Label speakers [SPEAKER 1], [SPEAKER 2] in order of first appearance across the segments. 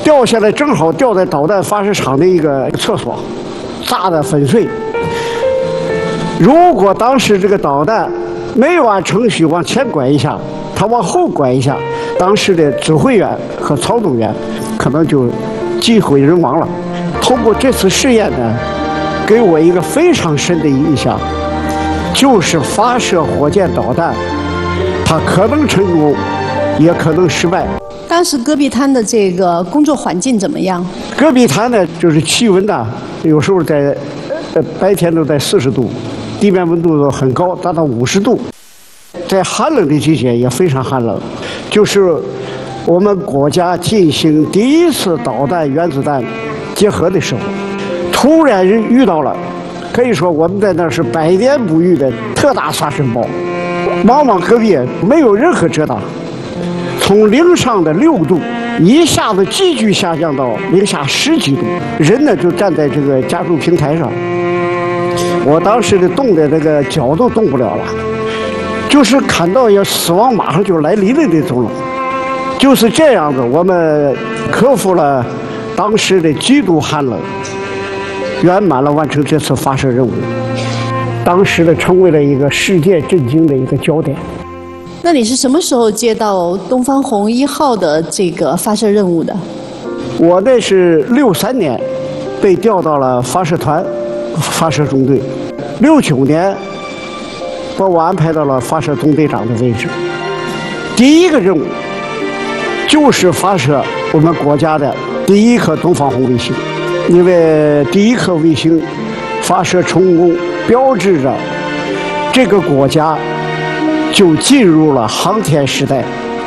[SPEAKER 1] 掉下来正好掉在导弹发射场的一个厕所，炸得粉碎。如果当时这个导弹没有按程序往前拐一下，它往后拐一下，当时的指挥员和操纵员可能就机毁人亡了。通过这次试验呢，给我一个非常深的印象，就是发射火箭导弹，它可能成功，也可能失败。
[SPEAKER 2] 当时戈壁滩的这个工作环境怎么样？
[SPEAKER 1] 戈壁滩呢，就是气温呢，有时候在白天都在40度，地面温度都很高，达到50度。在寒冷的季节也非常寒冷，就是我们国家进行第一次导弹原子弹结合的时候，突然遇到了，可以说我们在那是百年不遇的特大沙尘暴，茫茫戈壁没有任何遮挡。从零上的6度，一下子急剧下降到零下10几度，人呢就站在这个加注平台上，我当时的冻的这个脚都动不了了，就是看到要死亡马上就来临的那种了。就是这样子，我们克服了当时的极度寒冷，圆满了完成这次发射任务，当时呢成为了一个世界震惊的一个焦点。
[SPEAKER 2] 那你是什么时候接到东方红1号的这个发射任务的？
[SPEAKER 1] 我那是63年被调到了发射团发射中队，69年把我安排到了发射总队长的位置。第一个任务就是发射我们国家的第一颗东方红卫星，因为第一颗卫星发射成功，标志着这个国家就进入了航天时代，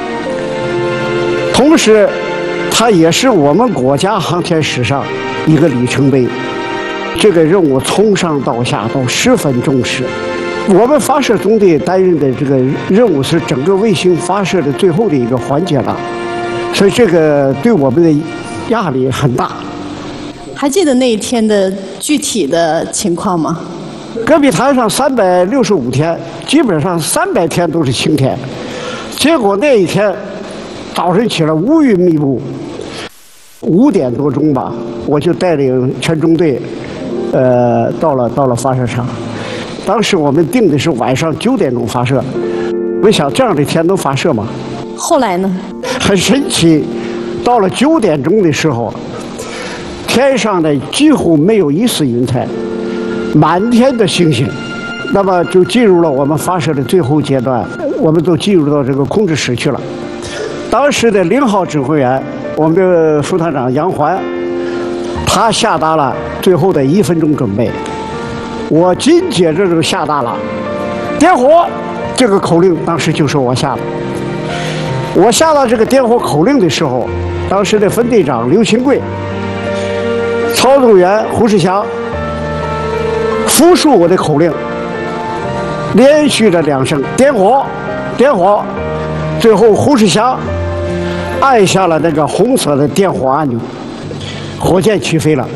[SPEAKER 1] 同时它也是我们国家航天史上一个里程碑。这个任务从上到下都十分重视。我们发射总队担任的这个任务是整个卫星发射的最后的一个环节了，所以这个对我们的压力很大。
[SPEAKER 2] 还记得那一天的具体的情况吗？
[SPEAKER 1] 戈壁滩上365天，基本上300天都是晴天。结果那一天早晨起来乌云密布，5点多钟吧，我就带领全中队，到了发射场。当时我们定的是晚上9点钟发射，我想这样的天能发射吗？
[SPEAKER 2] 后来呢？
[SPEAKER 1] 很神奇，到了9点钟的时候，天上的几乎没有一丝云彩，满天的星星。那么就进入了我们发射的最后阶段，我们都进入到这个控制室去了。当时的0号指挥员，我们的副团长杨环，他下达了最后的1分钟准备。我紧接着就下达了点火这个口令，当时就是我下的。我下达这个点火口令的时候，当时的分队长刘勤贵、操纵员胡世祥复述我的口令，连续的2声点火，点火。最后胡世祥按下了那个红色的点火按钮，火箭起飞了。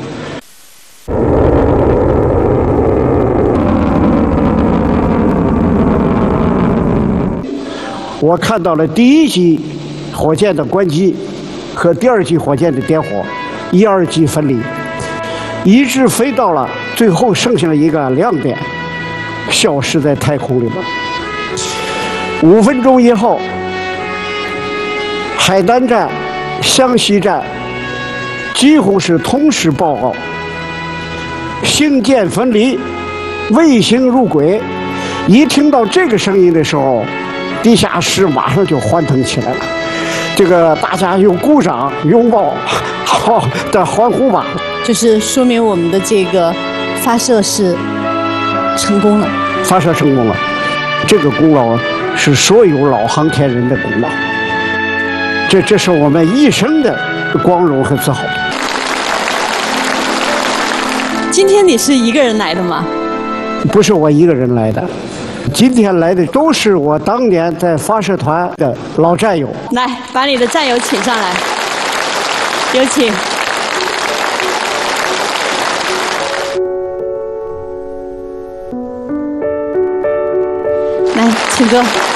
[SPEAKER 1] 我看到了第1级火箭的关机和第2级火箭的点火，1、2级分离，一直飞到了最后剩下了一个亮点，消失在太空里面。5分钟以后，海南站、湘西站几乎是同时报告星舰分离，卫星入轨。一听到这个声音的时候，地下室马上就欢腾起来了，这个大家用鼓掌、拥抱、好的欢呼吧，
[SPEAKER 2] 就是说明我们的这个发射是成功了。
[SPEAKER 1] 发射成功了，这个功劳是所有老航天人的功劳，这是我们一生的光荣和自豪。
[SPEAKER 2] 今天你是一个人来的吗？
[SPEAKER 1] 不是我一个人来的。今天来的都是我当年在发射团的老战友。
[SPEAKER 2] 来，把你的战友请上来，有请。来，请坐。